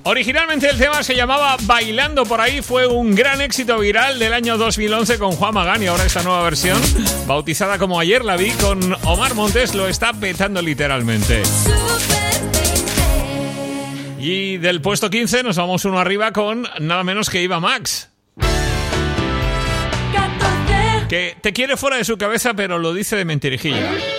Originalmente el tema se llamaba Bailando por ahí, fue un gran éxito viral del año 2011 con Juan Magán y ahora esta nueva versión, bautizada como Ayer la vi con Omar Montes, lo está petando literalmente. Y del puesto 15 nos vamos uno arriba con nada menos que Eva Max. Que te quiere fuera de su cabeza, pero lo dice de mentirijilla.